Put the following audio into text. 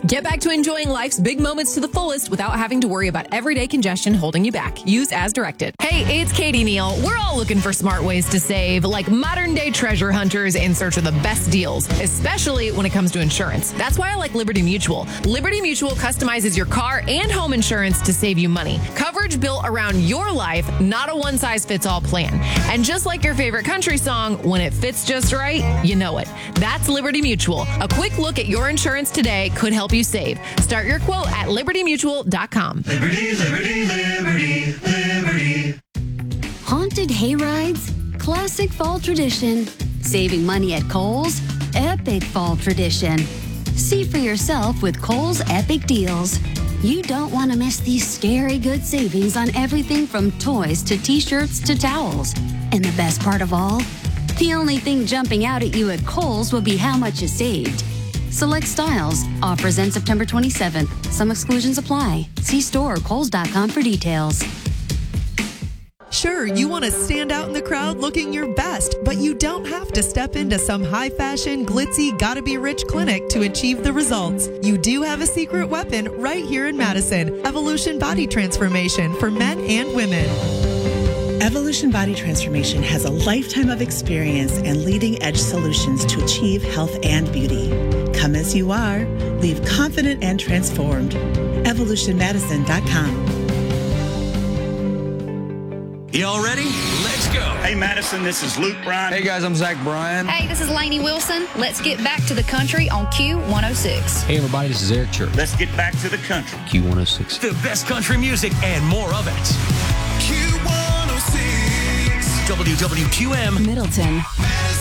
Get back to enjoying life's big moments to the fullest without having to worry about everyday congestion holding you back. Use as directed. Hey, it's Katie Neal. We're all looking for smart ways to save, like modern-day treasure hunters in search of the best deals, especially when it comes to insurance. That's why I like Liberty Mutual. Liberty Mutual customizes your car and home insurance to save you money. Coverage built around your life, not a one-size-fits-all plan. And just like your favorite country song, when it fits just right, you know it. That's Liberty Mutual. A quick look at your insurance today could help you save. Start your quote at libertymutual.com. Liberty, liberty, liberty, liberty. Haunted hay rides, classic fall tradition. Saving money at Kohl's, epic fall tradition. See for yourself with Kohl's Epic Deals. You don't want to miss these scary good savings on everything from toys to t-shirts to towels. And the best part of all? The only thing jumping out at you at Kohl's will be how much you saved. Select styles. Offers end September 27th. Some exclusions apply. See store or kohls.com for details. Sure, you want to stand out in the crowd looking your best, but you don't have to step into some high-fashion, glitzy, gotta-be-rich clinic to achieve the results. You do have a secret weapon right here in Madison. Evolution Body Transformation for men and women. Evolution Body Transformation has a lifetime of experience and leading-edge solutions to achieve health and beauty. Come as you are. Leave confident and transformed. EvolutionMadison.com. Y'all ready? Let's go. Hey, Madison, this is Luke Bryan. Hey, guys, I'm Zach Bryan. Hey, this is Lainey Wilson. Let's get back to the country on Q106. Hey, everybody, this is Eric Church. Let's get back to the country. Q106. The best country music and more of it. Q106. WWQM. Middleton. Madison.